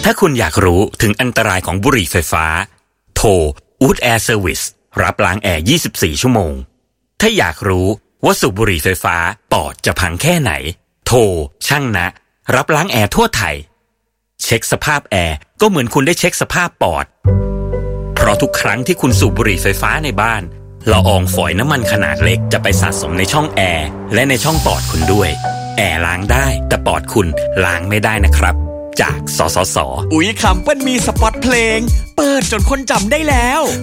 ถ้าคุณอยากรู้ถึงอันตรายของบุหรี่ไฟฟ้าโทร Wood Air Service รับล้างแอร์ 24 ชั่วโมงถ้าอยากรู้ว่าสูบบุหรี่ไฟฟ้าปอดจะพังแค่ไหนโทรช่างนะรับล้างแอร์ทั่วไทยเช็คสภาพแอร์ก็เหมือนคุณได้เช็คสภาพปอดเพราะทุกครั้งที่คุณสูบบุหรี่ไฟฟ้าในบ้านละอองฝอยน้ำมันขนาดเล็กจะไปสะสมในช่องแอร์และในช่องปอดคุณด้วยแอร์ล้างได้แต่ปอดคุณล้างไม่ได้นะครับจากสสส. อุ๊ยคำเปิ้ลมีสปอตเพลงเปิดจนคนจำได้แล้ว